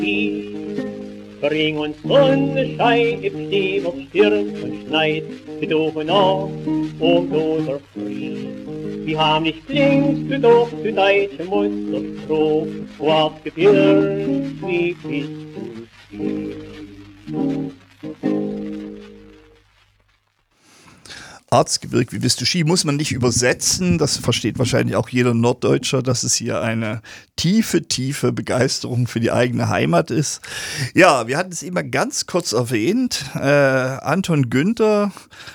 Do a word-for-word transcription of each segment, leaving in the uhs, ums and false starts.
Spiel. Bring uns Sonnenschein, im Schnee auf Stirn und Schneid, mit Ofen auf, um oder Fried. Wir haben nicht links, du doch, du deutsche Muster, Stroh, was gefällt, wie bist du still. Erzgebirge, wie bist du Ski, muss man nicht übersetzen. Das versteht wahrscheinlich auch jeder Norddeutscher, dass es hier eine tiefe, tiefe Begeisterung für die eigene Heimat ist. Ja, wir hatten es immer ganz kurz erwähnt. Äh, Anton Günther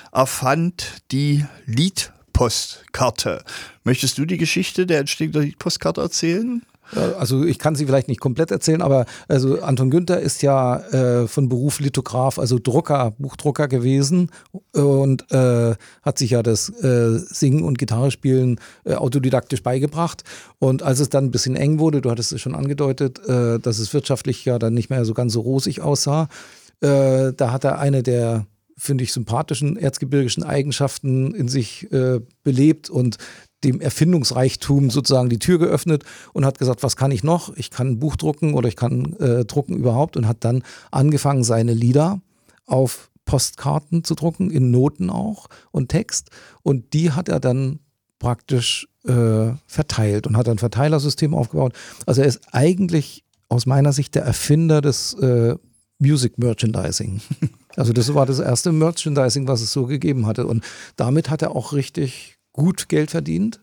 erfand die Liedpostkarte. Möchtest du die Geschichte der Entstehung der Liedpostkarte erzählen? Also ich kann sie vielleicht nicht komplett erzählen, aber also Anton Günther ist ja äh, von Beruf Lithograf, also Drucker, Buchdrucker gewesen und äh, hat sich ja das äh, Singen und Gitarrespielen äh, autodidaktisch beigebracht. Und als es dann ein bisschen eng wurde, du hattest es schon angedeutet, äh, dass es wirtschaftlich ja dann nicht mehr so ganz so rosig aussah, äh, da hat er eine der, finde ich, sympathischen erzgebirgischen Eigenschaften in sich äh, belebt und dem Erfindungsreichtum sozusagen die Tür geöffnet und hat gesagt, was kann ich noch? Ich kann ein Buch drucken oder ich kann äh, drucken überhaupt und hat dann angefangen, seine Lieder auf Postkarten zu drucken, in Noten auch und Text. Und die hat er dann praktisch äh, verteilt und hat ein Verteilersystem aufgebaut. Also er ist eigentlich aus meiner Sicht der Erfinder des äh, Music Merchandising. Also das war das erste Merchandising, was es so gegeben hatte. Und damit hat er auch richtig gut Geld verdient,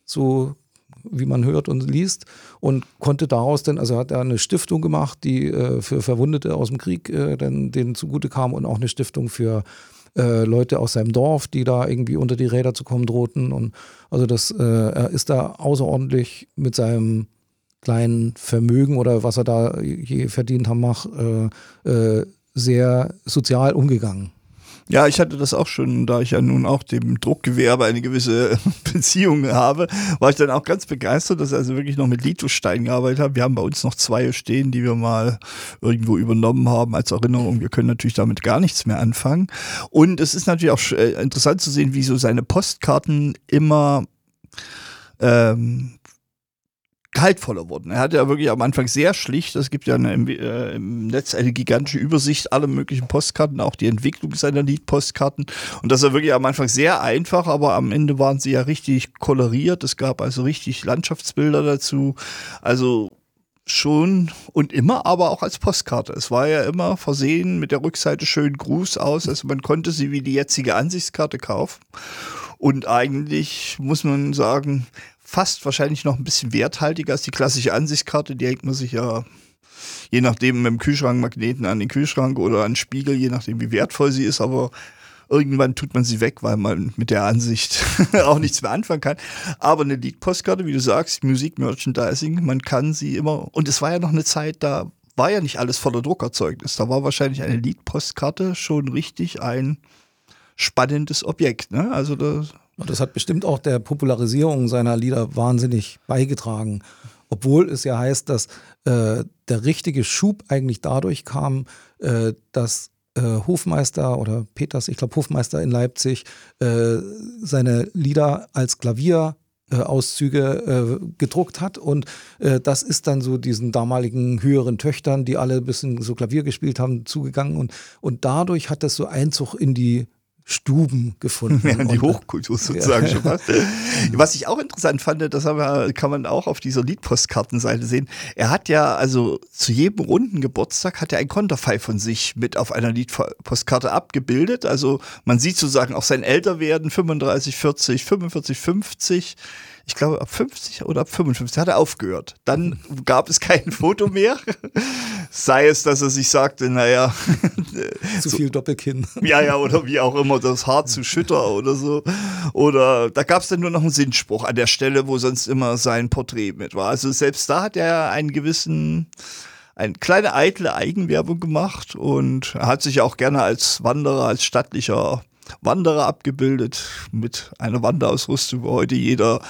so wie man hört und liest, und konnte daraus dann, also hat er eine Stiftung gemacht, die äh, für Verwundete aus dem Krieg äh, dann denen zugute kam und auch eine Stiftung für äh, Leute aus seinem Dorf, die da irgendwie unter die Räder zu kommen drohten. Und also das, äh, er ist da außerordentlich mit seinem kleinen Vermögen oder was er da je verdient haben mag, äh, äh, sehr sozial umgegangen. Ja, ich hatte das auch schon, da ich ja nun auch dem Druckgewerbe eine gewisse Beziehung habe, war ich dann auch ganz begeistert, dass ich also wirklich noch mit Lithostein gearbeitet habe. Wir haben bei uns noch zwei stehen, die wir mal irgendwo übernommen haben als Erinnerung. Wir können natürlich damit gar nichts mehr anfangen. Und es ist natürlich auch interessant zu sehen, wie so seine Postkarten immer ähm, gehaltvoller wurden. Er hatte ja wirklich am Anfang sehr schlicht, es gibt ja eine, äh, im Netz eine gigantische Übersicht aller möglichen Postkarten, auch die Entwicklung seiner Liedpostkarten, und das war wirklich am Anfang sehr einfach, aber am Ende waren sie ja richtig koloriert, es gab also richtig Landschaftsbilder dazu, also schon und immer, aber auch als Postkarte. Es war ja immer versehen mit der Rückseite schön Gruß aus, also man konnte sie wie die jetzige Ansichtskarte kaufen, und eigentlich muss man sagen, fast wahrscheinlich noch ein bisschen werthaltiger als die klassische Ansichtskarte. Die hängt man sich ja je nachdem mit dem Kühlschrankmagneten an den Kühlschrank oder an den Spiegel, je nachdem wie wertvoll sie ist, aber irgendwann tut man sie weg, weil man mit der Ansicht auch nichts mehr anfangen kann. Aber eine Liedpostkarte, wie du sagst, Musik-Merchandising, man kann sie immer, und es war ja noch eine Zeit, da war ja nicht alles voller Druckerzeugnis. Da war wahrscheinlich eine Liedpostkarte schon richtig ein spannendes Objekt, ne? Also das Und das hat bestimmt auch der Popularisierung seiner Lieder wahnsinnig beigetragen. Obwohl es ja heißt, dass äh, der richtige Schub eigentlich dadurch kam, äh, dass äh, Hofmeister oder Peters, ich glaube Hofmeister in Leipzig, äh, seine Lieder als Klavier äh, Auszüge äh, gedruckt hat. Und äh, das ist dann so diesen damaligen höheren Töchtern, die alle ein bisschen so Klavier gespielt haben, zugegangen. Und, und dadurch hat das so Einzug in die Stuben gefunden. Ja, die Hochkultur sozusagen ja. schon fast. Was ich auch interessant fand, das haben, kann man auch auf dieser Liedpostkartenseite sehen. Er hat ja, also zu jedem runden Geburtstag hat er ein Konterfei von sich mit auf einer Liedpostkarte abgebildet. Also man sieht sozusagen auch sein Älterwerden, fünfunddreißig, vierzig, fünfundvierzig, fünfzig. Ich glaube, ab fünfzig oder ab fünfundfünfzig hat er aufgehört. Dann gab es kein Foto mehr. Sei es, dass er sich sagte, naja. Zu so, viel Doppelkinn. Ja, ja, oder wie auch immer, das Haar zu schütter oder so. Oder da gab es dann nur noch einen Sinnspruch an der Stelle, wo sonst immer sein Porträt mit war. Also selbst da hat er einen gewissen, eine kleine eitle Eigenwerbung gemacht, und er hat sich auch gerne als Wanderer, als stattlicher Wanderer abgebildet mit einer Wanderausrüstung, wo heute jeder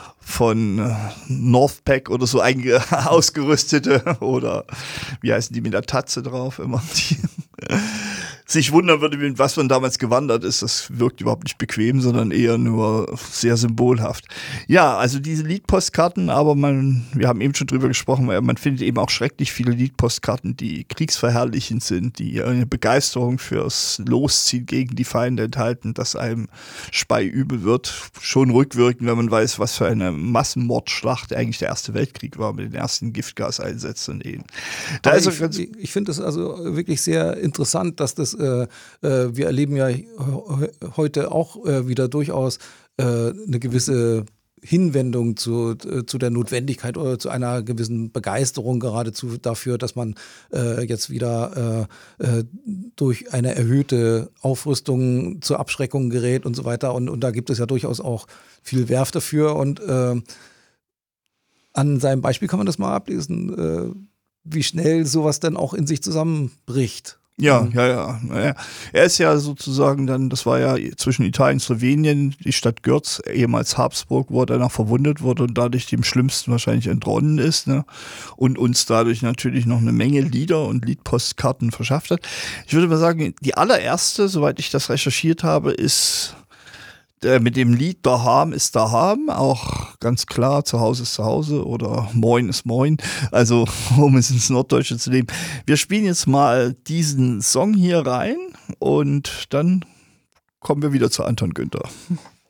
von Northpack oder so einge- ausgerüstete, oder wie heißen die mit der Tatze drauf immer, die sich wundern würde, mit was man damals gewandert ist. Das wirkt überhaupt nicht bequem, sondern eher nur sehr symbolhaft. Ja, also diese Liedpostkarten, aber man, wir haben eben schon drüber gesprochen, man findet eben auch schrecklich viele Liedpostkarten, die kriegsverherrlichend sind, die eine Begeisterung fürs Losziehen gegen die Feinde enthalten, dass einem speiübel wird. Schon rückwirkend, wenn man weiß, was für eine Massenmordschlacht eigentlich der Erste Weltkrieg war mit den ersten Giftgaseinsätzen. Da ist ich ich, ich finde es also wirklich sehr interessant, dass das, äh, äh, wir erleben ja heute auch äh, wieder durchaus äh, eine gewisse Hinwendung zu, äh, zu der Notwendigkeit oder zu einer gewissen Begeisterung geradezu dafür, dass man äh, jetzt wieder äh, äh, durch eine erhöhte Aufrüstung zur Abschreckung gerät und so weiter. Und, und da gibt es ja durchaus auch viel Werf dafür. Und äh, an seinem Beispiel kann man das mal ablesen, äh, wie schnell sowas dann auch in sich zusammenbricht. Ja, ja, ja, ja. Er ist ja sozusagen dann, das war ja zwischen Italien und Slowenien, die Stadt Görz, ehemals Habsburg, wo er danach verwundet wurde und dadurch dem Schlimmsten wahrscheinlich entronnen ist, ne? Und uns dadurch natürlich noch eine Menge Lieder und Liedpostkarten verschafft hat. Ich würde mal sagen, die allererste, soweit ich das recherchiert habe, ist mit dem Lied Daheim ist Daheim, auch ganz klar, zu Hause ist zu Hause oder Moin ist Moin, also um es ins Norddeutsche zu nehmen. Wir spielen jetzt mal diesen Song hier rein und dann kommen wir wieder zu Anton Günther.